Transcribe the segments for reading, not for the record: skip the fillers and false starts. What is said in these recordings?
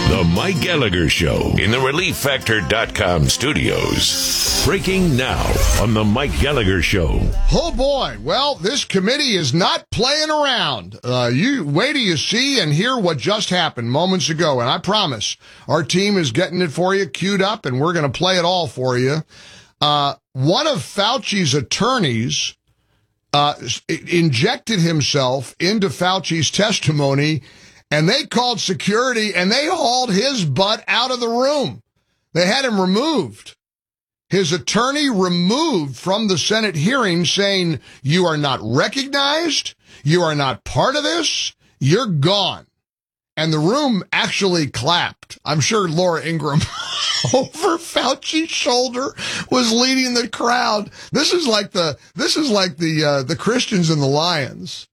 The Mike Gallagher Show in the ReliefFactor.com studios. Breaking now on The Mike Gallagher Show. Oh, boy. Well, this committee is not playing around. You wait till you see and hear what just happened moments ago. And I promise our team is getting it for you, queued up, and we're going to play it all for you. One of Fauci's attorneys injected himself into Fauci's testimony, and they called security, and they hauled his butt out of the room. They had him removed. His attorney removed from the Senate hearing, saying, you are not recognized, you are not part of this, you're gone. And the room actually clapped. I'm sure Laura Ingraham over Fauci's shoulder was leading the crowd. This is like the Christians and the Lions.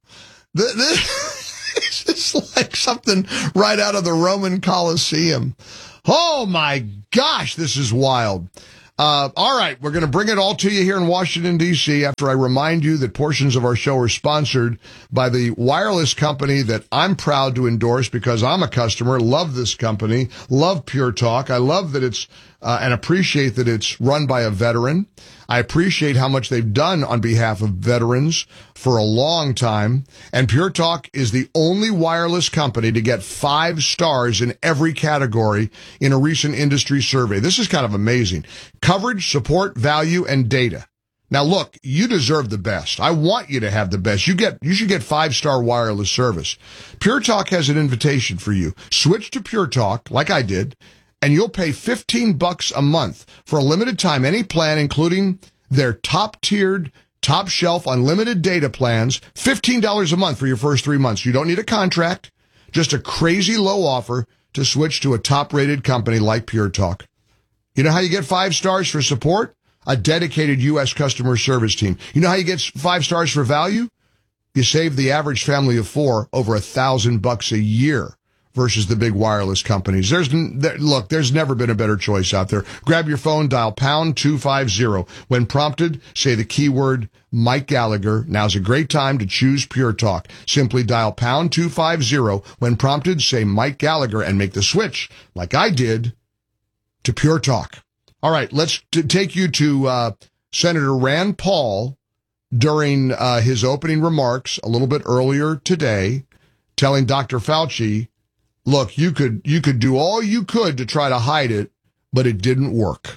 This is like something right out of the Roman Colosseum. Oh my gosh, this is wild. All right, we're going to bring it all to you here in Washington, D.C. after I remind you that portions of our show are sponsored by the wireless company that I'm proud to endorse because I'm a customer, love this company, love Pure Talk. I love that it's and appreciate that it's run by a veteran. I appreciate how much they've done on behalf of veterans for a long time. And Pure Talk is the only wireless company to get 5 stars in every category in a recent industry survey. This is kind of amazing. Coverage, support, value, and data. Now look, you deserve the best. I want you to have the best. You should get 5-star wireless service. Pure Talk has an invitation for you. Switch to Pure Talk, like I did, and you'll pay $15 a month for a limited time, any plan, including their top-tiered, top-shelf, unlimited data plans, $15 a month for your first 3 months. You don't need a contract, just a crazy low offer to switch to a top-rated company like Pure Talk. You know how you get 5 stars for support? A dedicated U.S. customer service team. You know how you get 5 stars for value? You save the average family of 4 over $1,000 a year versus the big wireless companies. There's never been a better choice out there. Grab your phone, dial pound 250. When prompted, say the keyword Mike Gallagher. Now's a great time to choose Pure Talk. Simply dial pound 250. When prompted, say Mike Gallagher and make the switch, like I did, to Pure Talk. All right, let's take you to Senator Rand Paul during his opening remarks a little bit earlier today, telling Dr. Fauci, look, you could do all you could to try to hide it, but it didn't work.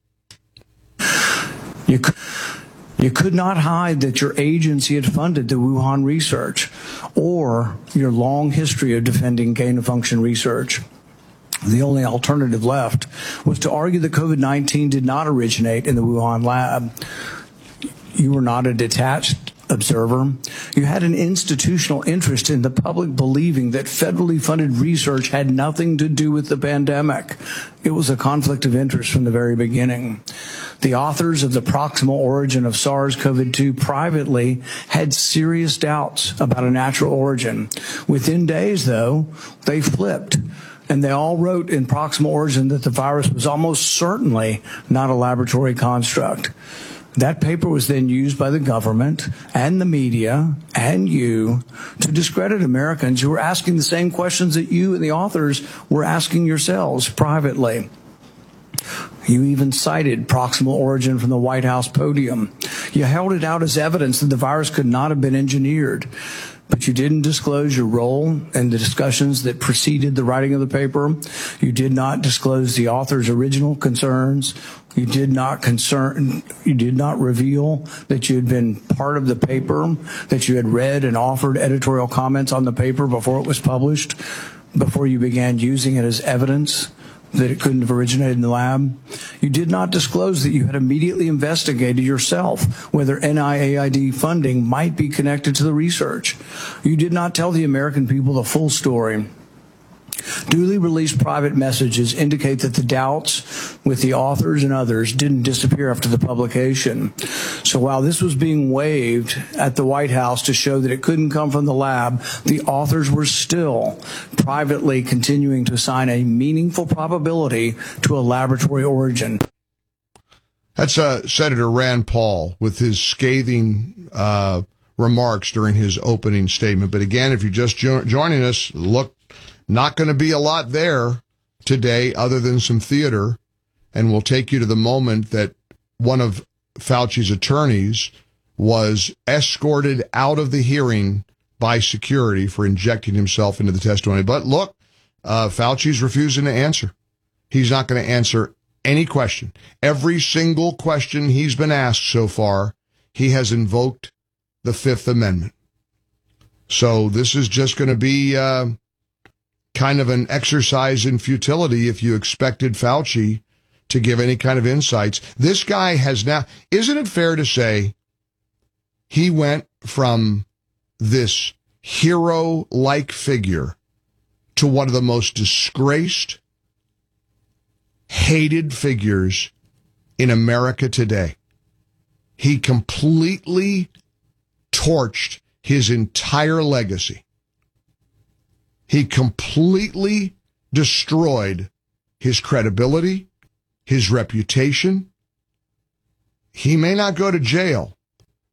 You could not hide that your agency had funded the Wuhan research or your long history of defending gain-of-function research. The only alternative left was to argue that COVID-19 did not originate in the Wuhan lab. You were not a detached observer. You had an institutional interest in the public believing that federally funded research had nothing to do with the pandemic. It was a conflict of interest from the very beginning. The authors of the proximal origin of SARS-CoV-2 privately had serious doubts about a natural origin. Within days, though, they flipped. And they all wrote in proximal origin that the virus was almost certainly not a laboratory construct. That paper was then used by the government and the media and you to discredit Americans who were asking the same questions that you and the authors were asking yourselves privately. You even cited proximal origin from the White House podium. You held it out as evidence that the virus could not have been engineered. But you didn't disclose your role in the discussions that preceded the writing of the paper. You did not disclose the author's original concerns. You did not reveal that you had been part of the paper, that you had read and offered editorial comments on the paper before it was published, before you began using it as evidence that it couldn't have originated in the lab. You did not disclose that you had immediately investigated yourself whether NIAID funding might be connected to the research. You did not tell the American people the full story. Duly released private messages indicate that the doubts with the authors and others didn't disappear after the publication. So while this was being waved at the White House to show that it couldn't come from the lab, the authors were still privately continuing to assign a meaningful probability to a laboratory origin. That's Senator Rand Paul with his scathing remarks during his opening statement. But again, if you're just joining us, look, not going to be a lot there. today other than some theater, and we'll take you to the moment that one of Fauci's attorneys was escorted out of the hearing by security for injecting himself into the testimony. But look, Fauci's refusing to answer. He's not going to answer any question. Every single question he's been asked so far, he has invoked the Fifth Amendment. So this is just going to be kind of an exercise in futility if you expected Fauci to give any kind of insights. This guy has now, isn't it fair to say, he went from this hero-like figure to one of the most disgraced, hated figures in America today. He completely torched his entire legacy. He completely destroyed his credibility, his reputation. He may not go to jail,